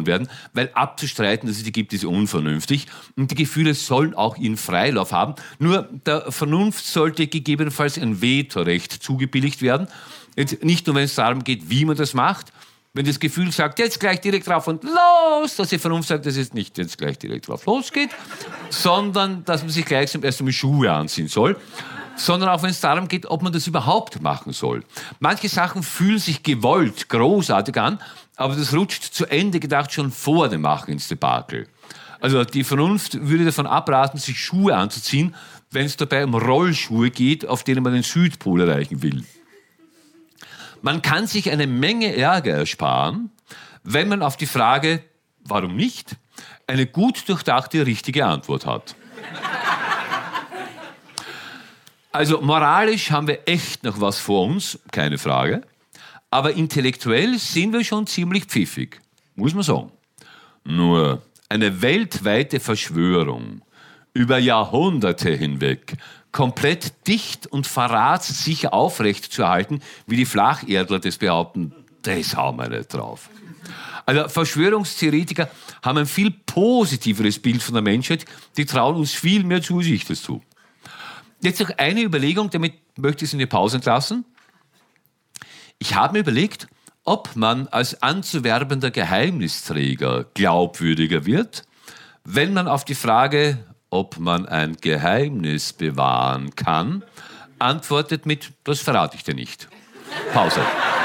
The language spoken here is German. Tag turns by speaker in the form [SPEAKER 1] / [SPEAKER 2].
[SPEAKER 1] werden, weil abzustreiten, dass es die gibt, ist unvernünftig. Und die Gefühle sollen auch ihren Freilauf haben. Nur der Vernunft sollte gegebenenfalls ein Vetorecht zugebilligt werden. Jetzt nicht nur, wenn es darum geht, wie man das macht. Wenn das Gefühl sagt, jetzt gleich direkt drauf und los, dass die Vernunft sagt, dass es nicht jetzt gleich direkt drauf losgeht, sondern dass man sich gleich zum ersten Mal Schuhe anziehen soll. Sondern auch wenn es darum geht, ob man das überhaupt machen soll. Manche Sachen fühlen sich gewollt, großartig an, aber das rutscht zu Ende gedacht schon vor dem Machen ins Debakel. Also die Vernunft würde davon abraten, sich Schuhe anzuziehen, wenn es dabei um Rollschuhe geht, auf denen man den Südpol erreichen will. Man kann sich eine Menge Ärger ersparen, wenn man auf die Frage, warum nicht, eine gut durchdachte, richtige Antwort hat. Also moralisch haben wir echt noch was vor uns, keine Frage. Aber intellektuell sind wir schon ziemlich pfiffig, muss man sagen. Nur eine weltweite Verschwörung über Jahrhunderte hinweg komplett dicht und verratssicher aufrechtzuerhalten, wie die Flacherdler das behaupten, das haben wir nicht drauf. Also Verschwörungstheoretiker haben ein viel positiveres Bild von der Menschheit, die trauen uns viel mehr zu, als ich das tue. Jetzt noch eine Überlegung, damit möchte ich es in die Pause entlassen. Ich habe mir überlegt, ob man als anzuwerbender Geheimnisträger glaubwürdiger wird, wenn man auf die Frage, ob man ein Geheimnis bewahren kann, antwortet mit, das verrate ich dir nicht. Pause.